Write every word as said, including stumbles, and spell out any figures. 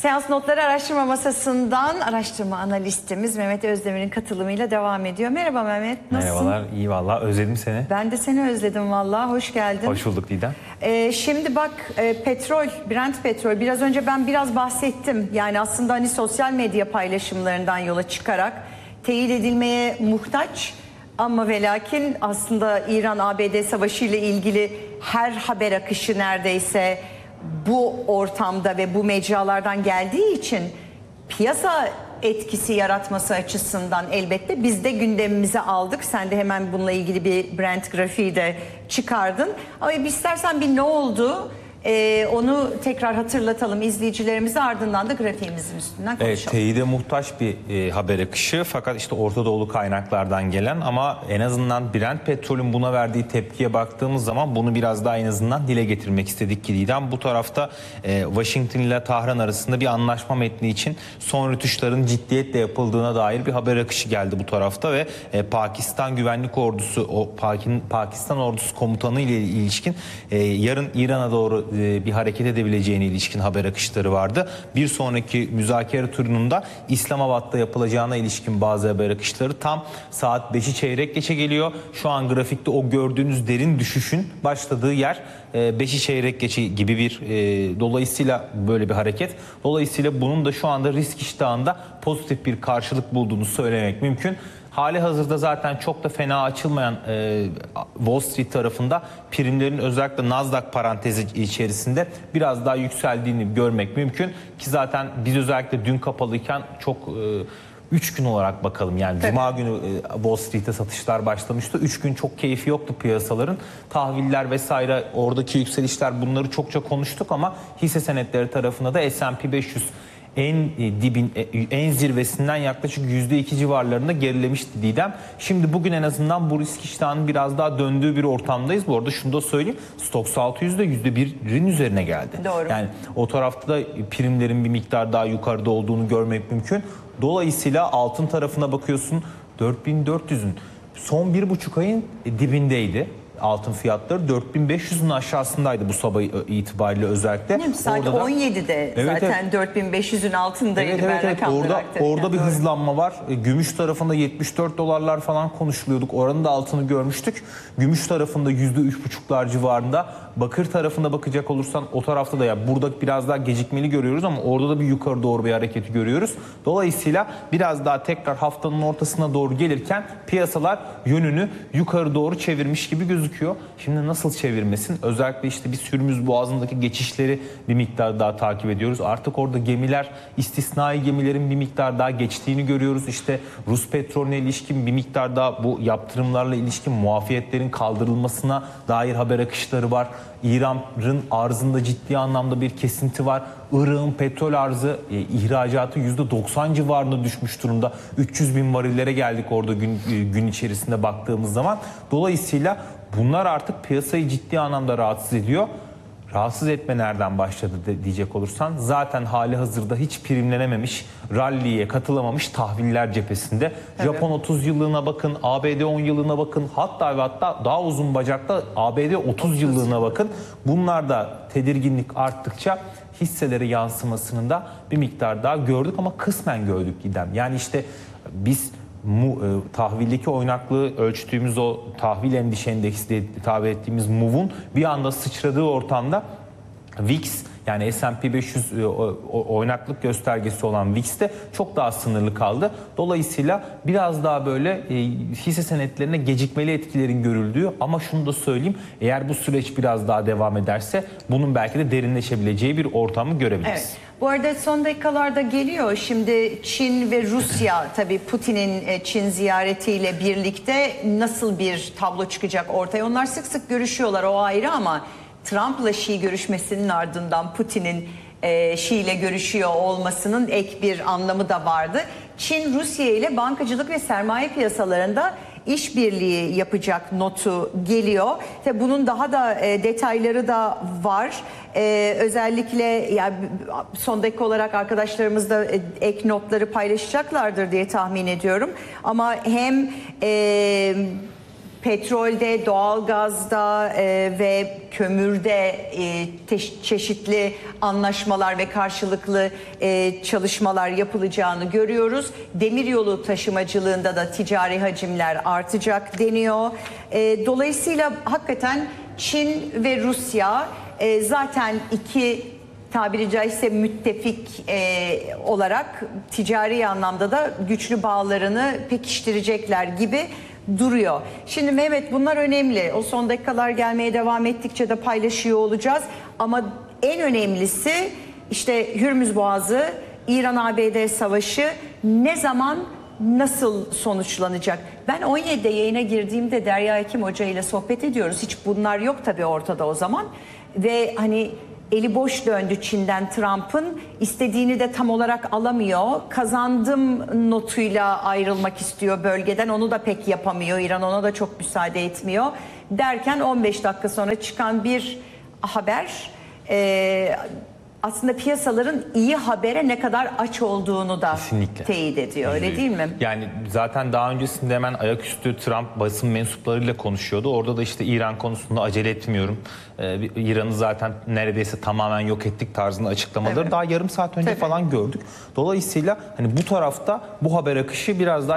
Seans Notları Araştırma Masası'ndan araştırma analistimiz Mehmet Özdemir'in katılımıyla devam ediyor. Merhaba Mehmet, nasılsın? Merhabalar, iyi valla, özledim seni. Ben de seni özledim valla, hoş geldin. Hoş bulduk Didem. Ee, şimdi bak e, petrol, Brent petrol, biraz önce ben biraz bahsettim. Yani aslında hani sosyal medya paylaşımlarından yola çıkarak teyit edilmeye muhtaç. Ama ve lakin aslında İran-A B D savaşı ile ilgili her haber akışı neredeyse bu ortamda ve bu mecralardan geldiği için piyasa etkisi yaratması açısından elbette biz de gündemimize aldık. Sen de hemen bununla ilgili bir Brent grafiği de çıkardın. Ama istersen bir ne oldu? Ee, onu tekrar hatırlatalım izleyicilerimize, ardından da grafiğimizin üstünden konuşalım. Evet, teyide muhtaç bir e, haber akışı, fakat işte Orta Doğulu kaynaklardan gelen, ama en azından Brent petrolün buna verdiği tepkiye baktığımız zaman bunu biraz daha en azından dile getirmek istedik ki Didem. Bu tarafta e, Washington ile Tahran arasında bir anlaşma metni için son rütuşların ciddiyetle yapıldığına dair bir haber akışı geldi bu tarafta ve e, Pakistan Güvenlik Ordusu, o Pakistan Ordusu komutanı ile ilişkin e, yarın İran'a doğru bir hareket edebileceğine ilişkin haber akışları vardı. Bir sonraki müzakere turununda İslamabad'da yapılacağına ilişkin bazı haber akışları tam saat beşi çeyrek geçe geliyor. Şu an grafikte o gördüğünüz derin düşüşün başladığı yer beşi çeyrek geçe gibi bir dolayısıyla böyle bir hareket. Dolayısıyla bunun da şu anda risk iştahında pozitif bir karşılık bulduğunu söylemek mümkün. Hali hazırda zaten çok da fena açılmayan e, Wall Street tarafında primlerin özellikle Nasdaq parantezi içerisinde biraz daha yükseldiğini görmek mümkün. Ki zaten biz özellikle dün kapalıyken çok üç gün olarak bakalım. Yani Tabii. Cuma günü e, Wall Street'te satışlar başlamıştı. üç gün çok keyfi yoktu piyasaların. Tahviller vesaire, oradaki yükselişler, bunları çokça konuştuk ama hisse senetleri tarafında da S and P beş yüz en dibin, en zirvesinden yaklaşık yüzde iki civarlarında gerilemişti Didem. Şimdi bugün en azından bu risk iştahının biraz daha döndüğü bir ortamdayız. Bu arada şunu da söyleyeyim, Stoxx altı yüzde yüzde birin üzerine geldi. Doğru. Yani o tarafta da primlerin bir miktar daha yukarıda olduğunu görmek mümkün. Dolayısıyla altın tarafına bakıyorsun, dört bin dört yüzün son bir buçuk ayın dibindeydi. Altın fiyatları dört bin beş yüzün aşağısındaydı bu sabah itibariyle özellikle. Değil mi? Saat on yedide evet, zaten evet. dört bin beş yüzün altındaydı. Evet, evet, evet. Orada, orada bir hızlanma var. Gümüş tarafında yetmiş dört dolarlar falan konuşuluyorduk. Oranın da altını görmüştük. Gümüş tarafında yüzde üç buçuklar civarında. Bakır tarafına bakacak olursan o tarafta da, ya burada biraz daha gecikmeli görüyoruz ama orada da bir yukarı doğru bir hareketi görüyoruz. Dolayısıyla biraz daha tekrar haftanın ortasına doğru gelirken piyasalar yönünü yukarı doğru çevirmiş gibi gözüküyor. Şimdi nasıl çevirmesin? Özellikle işte bir Sürmüz Boğazı'ndaki geçişleri bir miktar daha takip ediyoruz. Artık orada gemiler, istisnai gemilerin bir miktar daha geçtiğini görüyoruz. İşte Rus petrolüne ilişkin bir miktar daha bu yaptırımlarla ilişkin muafiyetlerin kaldırılmasına dair haber akışları var. İran'ın arzında ciddi anlamda bir kesinti var. Irak'ın petrol arzı, e, ihracatı yüzde doksan civarında düşmüş durumda. üç yüz bin varillere geldik orada gün, e, gün içerisinde baktığımız zaman. Dolayısıyla bunlar artık piyasayı ciddi anlamda rahatsız ediyor. Rahatsız etme nereden başladı de, diyecek olursan, zaten hali hazırda hiç primlenememiş, ralliye katılamamış tahviller cephesinde. Evet. Japon otuz yıllığına bakın, A B D on yıllığına bakın, hatta ve hatta daha uzun bacakta A B D otuz yıllığına bakın. Bunlar da tedirginlik arttıkça hisselere yansımasını da bir miktar daha gördük ama kısmen gördük Gidem. Yani işte biz Mu, e, tahvildeki oynaklığı ölçtüğümüz o tahvil endişe endeksi diye tabir ettiğimiz Move'un bir anda sıçradığı ortamda V I X, yani S and P beş yüz e, o, oynaklık göstergesi olan V I X'te çok daha sınırlı kaldı. Dolayısıyla biraz daha böyle e, hisse senetlerine gecikmeli etkilerin görüldüğü, ama şunu da söyleyeyim, eğer bu süreç biraz daha devam ederse bunun belki de derinleşebileceği bir ortamı görebiliriz. Evet. Bu arada son dakikalarda geliyor. Şimdi Çin ve Rusya, tabii Putin'in Çin ziyaretiyle birlikte nasıl bir tablo çıkacak ortaya? Onlar sık sık görüşüyorlar, o ayrı, ama Trump'la Xi görüşmesinin ardından Putin'in e, Xi ile görüşüyor olmasının ek bir anlamı da vardı. Çin Rusya ile bankacılık ve sermaye piyasalarında işbirliği yapacak notu geliyor. Tabii bunun daha da e, detayları da var. E, özellikle yani son dakika olarak arkadaşlarımız da e, ek notları paylaşacaklardır diye tahmin ediyorum. Ama hem e, petrolde, doğalgazda e, ve kömürde e, te- çeşitli anlaşmalar ve karşılıklı e, çalışmalar yapılacağını görüyoruz. Demiryolu taşımacılığında da ticari hacimler artacak deniyor. E, dolayısıyla hakikaten Çin ve Rusya e, zaten iki tabiri caizse müttefik e, olarak ticari anlamda da güçlü bağlarını pekiştirecekler gibi duruyor. Şimdi Mehmet, bunlar önemli. O son dakikalar gelmeye devam ettikçe de paylaşıyor olacağız. Ama en önemlisi işte Hürmüz Boğazı, İran-A B D savaşı ne zaman, nasıl sonuçlanacak? Ben on yedide yayına girdiğimde Derya Ekim Hoca ile sohbet ediyoruz. Hiç bunlar yok tabii ortada o zaman. Ve hani eli boş döndü Çin'den Trump'ın. İstediğini de tam olarak alamıyor. Kazandım notuyla ayrılmak istiyor bölgeden. Onu da pek yapamıyor. İran ona da çok müsaade etmiyor. Derken on beş dakika sonra çıkan bir haber e, aslında piyasaların iyi habere ne kadar aç olduğunu da Kesinlikle. teyit ediyor. Öyle değil mi? Yani zaten daha öncesinde hemen ayaküstü Trump basın mensuplarıyla konuşuyordu. Orada da işte İran konusunda acele etmiyorum. Ee, İran'ı zaten neredeyse tamamen yok ettik tarzında açıklamaları Evet. daha yarım saat önce Tabii. falan gördük. Dolayısıyla hani bu tarafta bu haber akışı biraz daha